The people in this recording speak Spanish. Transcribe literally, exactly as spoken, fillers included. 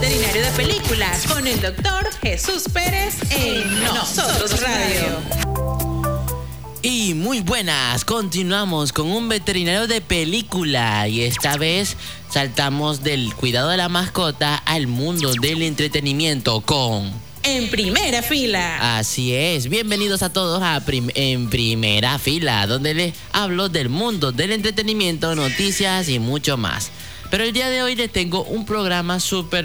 veterinario de películas con el doctor Jesús Pérez en Nosotros Radio. Y muy buenas, continuamos con un veterinario de película y esta vez saltamos del cuidado de la mascota al mundo del entretenimiento con... En Primera Fila. Así es, bienvenidos a todos a prim- En Primera Fila, donde les hablo del mundo del entretenimiento, noticias y mucho más. Pero el día de hoy les tengo un programa súper